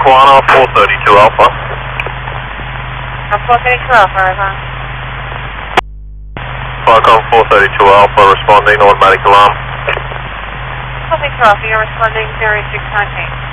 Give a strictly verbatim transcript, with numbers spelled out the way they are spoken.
Lana, four thirty-two Alpha. I'm four thirty-two Alpha, Ivon. Falcon four thirty-two Alpha, responding, automatic alarm. four thirty-two Alpha, you're responding zero six nine eight.